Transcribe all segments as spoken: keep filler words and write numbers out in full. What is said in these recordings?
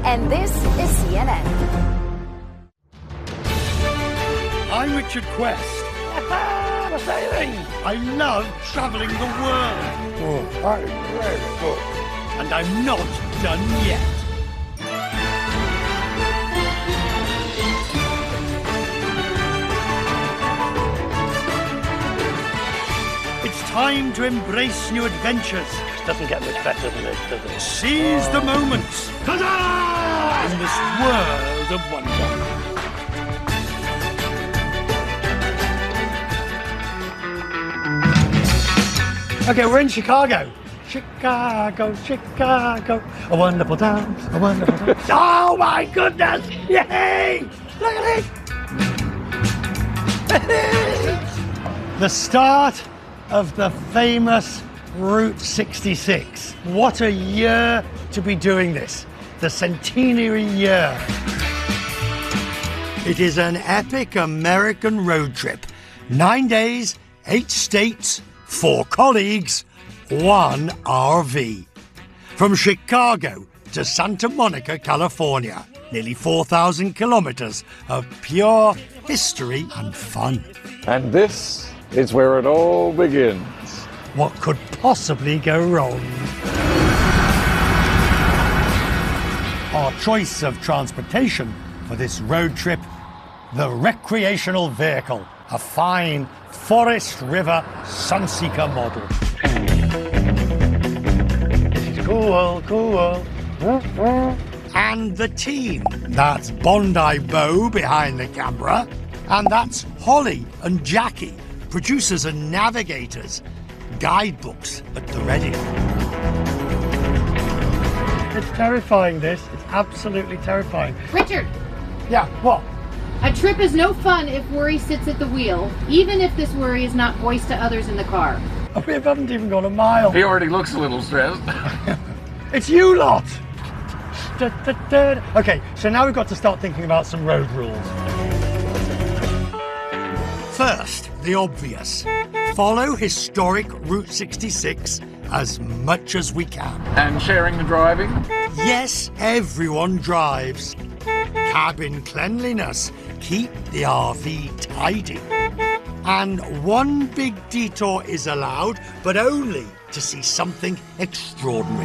and this is C N N. I'm Richard Quest. We're sailing! I love travelling the world. Oh, that is very good. And I'm not done yet. It's time to embrace new adventures. It doesn't get much better than this, does it? Seize the moments. Ta-da! In this world of wonder. Okay, we're in Chicago. Chicago, Chicago. A wonderful town, a wonderful town. Oh my goodness! Yay! Look at it! The start of the famous Route sixty-six. What a year to be doing this. The centenary year. It is an epic American road trip. Nine days, eight states, four colleagues, one R V. From Chicago to Santa Monica, California. Nearly four thousand kilometers of pure history and fun. And this is where it all begins. What could possibly go wrong? Our choice of transportation for this road trip, the recreational vehicle, a fine Forest River Sunseeker model. This is cool, cool. And the team. That's Bondi Bo behind the camera. And that's Holly and Jackie, producers and navigators. Guidebooks at the ready. It's terrifying, this. It's absolutely terrifying. Richard! Yeah, what? A trip is no fun if worry sits at the wheel, even if this worry is not voiced to others in the car. We haven't even gone a mile. He already looks a little stressed. It's you lot! Da, da, da. Okay, so now we've got to start thinking about some road rules. First, the obvious. Follow historic Route sixty-six as much as we can. And sharing the driving? Yes, everyone drives. Cabin cleanliness. Keep the R V tidy. And one big detour is allowed, but only to see something extraordinary.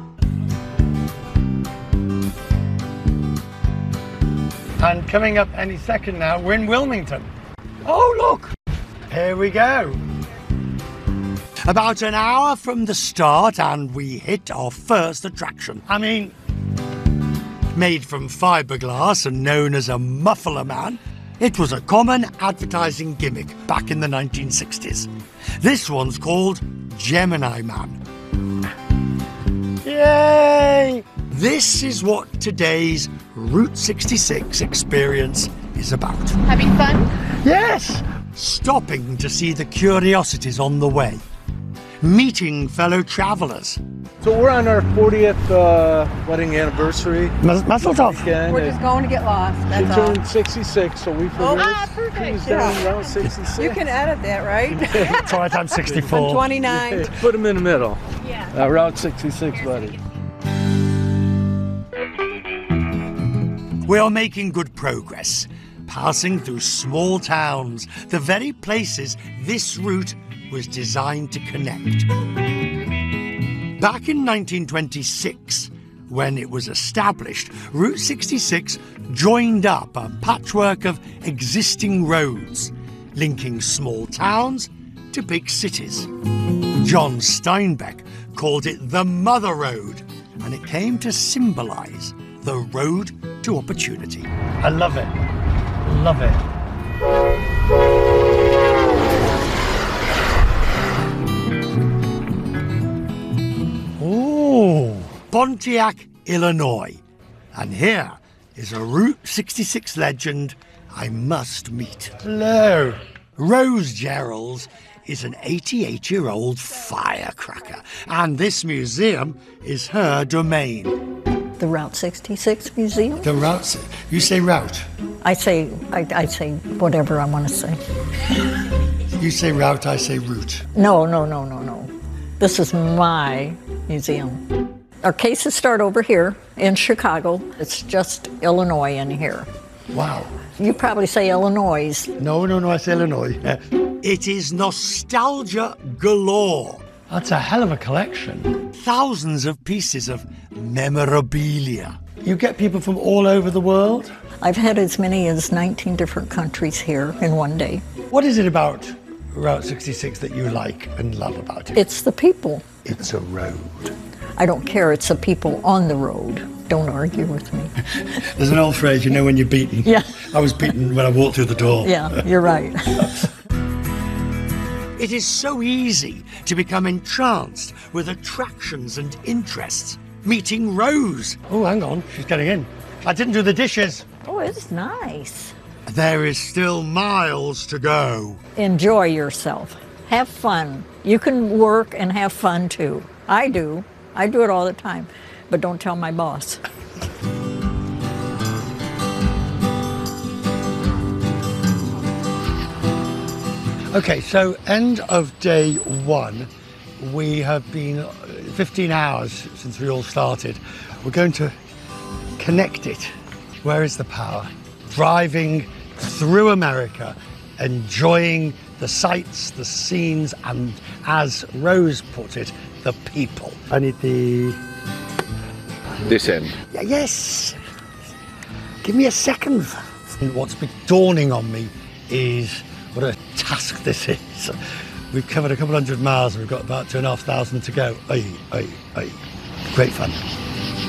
And coming up any second now, we're in Wilmington. Oh, look! Here we go. About an hour from the start and we hit our first attraction. I mean, made from fiberglass and known as a muffler man, it was a common advertising gimmick back in the nineteen sixties. This one's called Gemini Man. Yay! This is what today's Route sixty-six experience is about. Having fun? Yes! Stopping to see the curiosities on the way. Meeting fellow travellers. So we're on our fortieth uh, wedding anniversary. Mazel tov. Weekend, We're just going to get lost. She That's all. turned sixty-six, so we figured Oh, ah, perfect. she's down Yeah. around sixty-six. You can edit that, right? That's all right, I'm sixty-four. I'm twenty-nine. Put them in the middle. Yeah. Around sixty-six, buddy. We are making good progress, passing through small towns, the very places this route was designed to connect. Back in nineteen twenty-six, when it was established, Route sixty-six joined up a patchwork of existing roads, linking small towns to big cities. John Steinbeck called it the Mother Road, and it came to symbolise the road to opportunity. I love it. Love it. Ooh, Pontiac, Illinois. And here is a Route sixty-six legend I must meet. Hello. Rose Gerald's is an eighty-eight-year-old firecracker, and this museum is her domain. The Route sixty-six Museum? The route, you say route. I say, I, I say whatever I want to say. You say route, I say route. No, no, no, no, no. This is my museum. Our cases start over here in Chicago. It's just Illinois in here. Wow. You probably say Illinois. No, no, no, I say Illinois. It is nostalgia galore. That's a hell of a collection. Thousands of pieces of memorabilia. You get people from all over the world? I've had as many as nineteen different countries here in one day. What is it about Route sixty-six that you like and love about it? It's the people. It's a road. I don't care, it's the people on the road. Don't argue with me. There's an old phrase, you know when you're beaten. Yeah. I was beaten when I walked through the door. Yeah, you're right. It is so easy to become entranced with attractions and interests. Meeting Rose. Oh, hang on, she's getting in. I didn't do the dishes. Oh, it's nice. There is still miles to go. Enjoy yourself. Have fun. You can work and have fun too. I do. I do it all the time. But don't tell my boss. Okay, so end of day one. We have been fifteen hours since we all started. We're going to connect it. Where is the power? Driving through America, enjoying the sights, the scenes, and as Rose put it, the people. I need the... This end. Yeah, yes. Give me a second. What's been dawning on me is what a task this is. We've covered a couple hundred miles and we've got about two and a half thousand to go. Aye, aye, aye. Great fun.